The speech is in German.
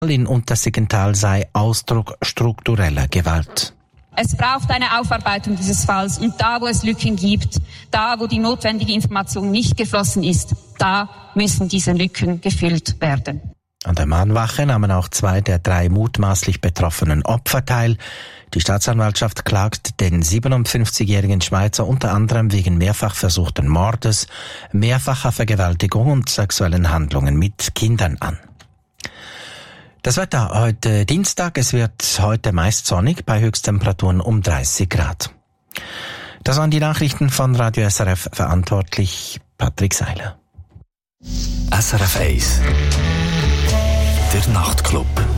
in Untersiggenthal sei Ausdruck struktureller Gewalt. Es braucht eine Aufarbeitung dieses Falls und da, wo es Lücken gibt, da, wo die notwendige Information nicht geflossen ist, da müssen diese Lücken gefüllt werden. An der Mahnwache nahmen auch 2 der 3 mutmaßlich betroffenen Opfer teil. Die Staatsanwaltschaft klagt den 57-jährigen Schweizer unter anderem wegen mehrfach versuchten Mordes, mehrfacher Vergewaltigung und sexuellen Handlungen mit Kindern an. Das Wetter heute Dienstag, es wird heute meist sonnig bei Höchsttemperaturen um 30 Grad. Das waren die Nachrichten von Radio SRF, verantwortlich Patrick Seiler. SRF 1, der Nachtclub.